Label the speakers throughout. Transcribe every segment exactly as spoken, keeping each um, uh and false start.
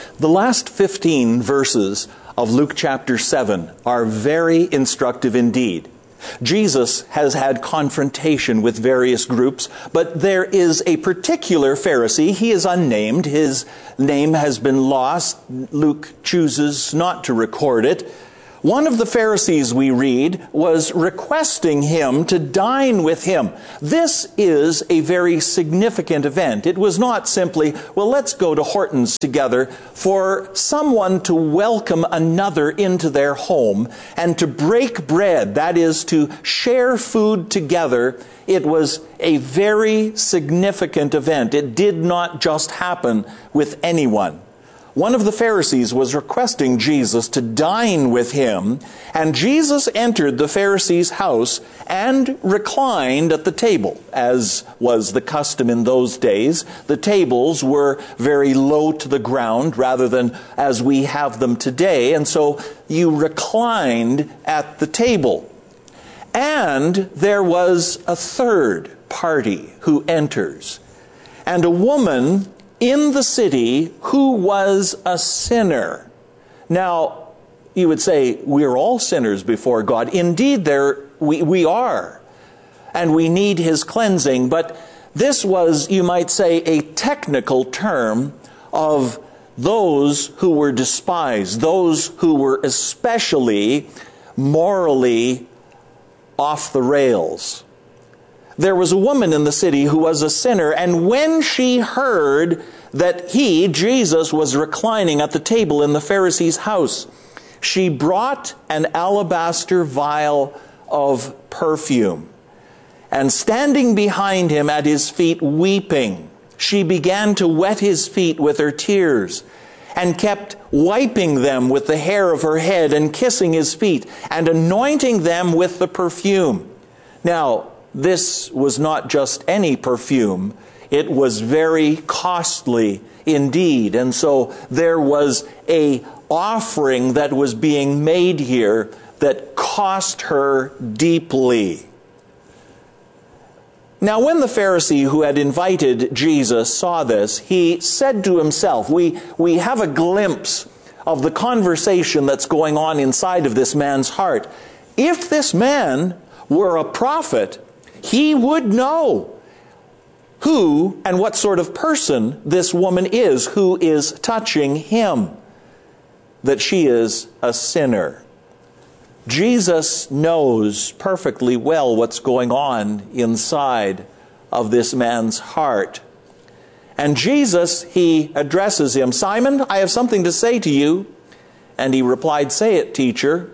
Speaker 1: The last fifteen verses of Luke chapter seven are very instructive indeed. Jesus has had confrontation with various groups, but there is a particular Pharisee. He is unnamed. His name has been lost. Luke chooses not to record it. One of the Pharisees, we read, was requesting him to dine with him. This is a very significant event. It was not simply, well, let's go to Horton's together. For someone to welcome another into their home and to break bread, that is, to share food together, it was a very significant event. It did not just happen with anyone. One of the Pharisees was requesting Jesus to dine with him, and Jesus entered the Pharisee's house and reclined at the table, as was the custom in those days. The tables were very low to the ground rather than as we have them today, and so you reclined at the table. And there was a third party who enters, and a woman in the city who was a sinner. Now, you would say, we're all sinners before God. Indeed, there we, we are. And we need His cleansing. But this was, you might say, a technical term of those who were despised, those who were especially morally off the rails. There was a woman in the city who was a sinner, and when she heard that he, Jesus, was reclining at the table in the Pharisee's house, she brought an alabaster vial of perfume. And standing behind him at his feet weeping, she began to wet his feet with her tears, and kept wiping them with the hair of her head, and kissing his feet, and anointing them with the perfume. Now, this was not just any perfume. It was very costly indeed. And so there was a offering that was being made here that cost her deeply. Now, when the Pharisee who had invited Jesus saw this, he said to himself, we, we have a glimpse of the conversation that's going on inside of this man's heart. If this man were a prophet, he would know who and what sort of person this woman is who is touching him, that she is a sinner. Jesus knows perfectly well what's going on inside of this man's heart. And Jesus, he addresses him, "Simon, I have something to say to you." And he replied, "Say it, teacher."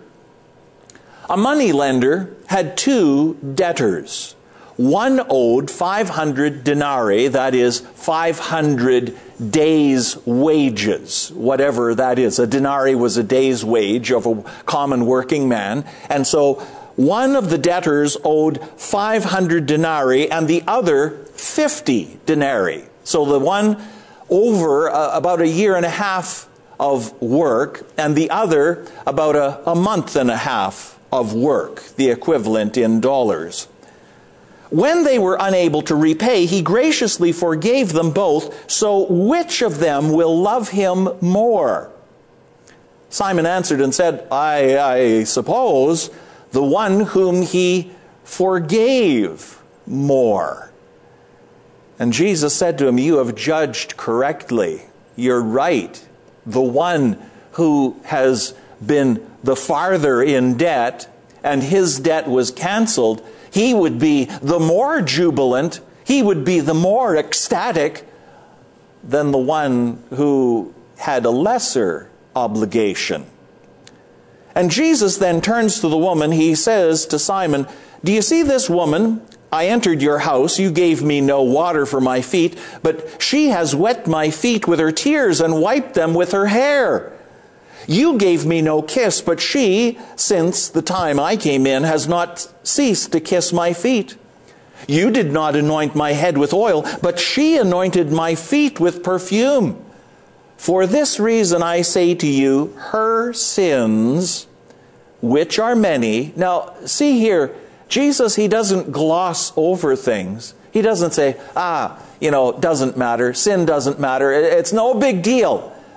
Speaker 1: A moneylender had two debtors. One owed five hundred denarii, that is five hundred days' wages, whatever that is. A denarii was a day's wage of a common working man. And so one of the debtors owed five hundred denarii and the other fifty denarii. So the one over uh, about a year and a half of work, and the other about a, a month and a half of work, the equivalent in dollars. When they were unable to repay, he graciously forgave them both. So which of them will love him more? Simon answered and said, I, I suppose the one whom he forgave more. And Jesus said to him, "You have judged correctly. You're right. The one who has been the farther in debt and his debt was canceled, he would be the more jubilant, he would be the more ecstatic than the one who had a lesser obligation." And Jesus then turns to the woman. He says to Simon, "Do you see this woman? I entered your house. You gave me no water for my feet, but she has wet my feet with her tears and wiped them with her hair. You gave me no kiss, but she, since the time I came in, has not ceased to kiss my feet. You did not anoint my head with oil, but she anointed my feet with perfume. For this reason I say to you, her sins, which are many." Now, see here, Jesus, he doesn't gloss over things. He doesn't say, ah, you know, doesn't matter, sin doesn't matter, it's no big deal.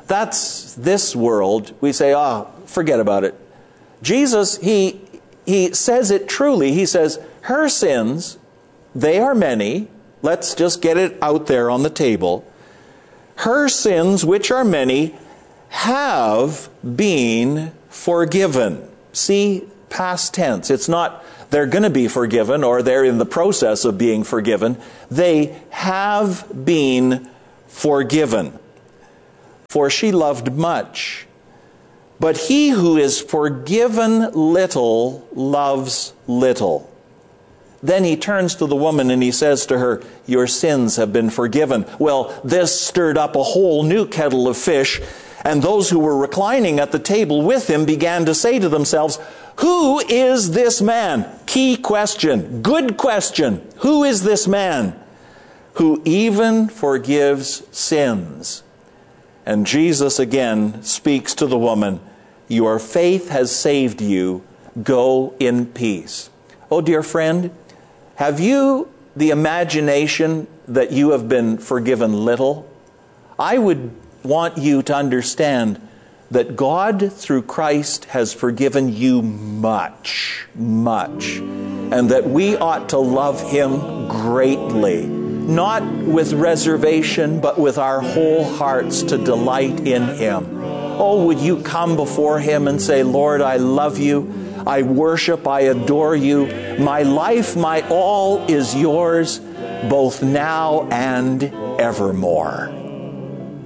Speaker 1: That's this world. We say, oh, forget about it. Jesus, he, he says it truly. He says, her sins, they are many. Let's just get it out there on the table. Her sins, which are many, have been forgiven. See, past tense. It's not they're going to be forgiven or they're in the process of being forgiven. They have been forgiven. For she loved much. But he who is forgiven little loves little. Then he turns to the woman and he says to her, your sins have been forgiven. Well, this stirred up a whole new kettle of fish, and those who were reclining at the table with him began to say to themselves, who is this man? Key question. Good question. Who is this man who even forgives sins? And Jesus again speaks to the woman, your faith has saved you. Go in peace. Oh, dear friend, have you the imagination that you have been forgiven little? I would want you to understand that God, through Christ, has forgiven you much, much, and that we ought to love him greatly, not with reservation, but with our whole hearts to delight in him. Oh, would you come before him and say, Lord, I love you. I worship, I adore you. My life, my all is yours, both now and evermore.